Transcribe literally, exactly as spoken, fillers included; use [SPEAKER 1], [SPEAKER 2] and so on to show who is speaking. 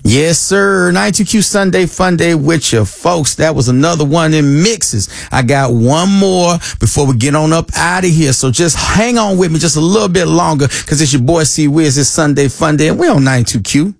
[SPEAKER 1] Yes, sir. ninety-two Q Sunday Fun Day with you, folks. That was another one in mixes. I got one more before we get on up out of here. So just hang on with me just a little bit longer, because it's your boy C Wiz. It's Sunday Fun Day, and we're on ninety-two Q.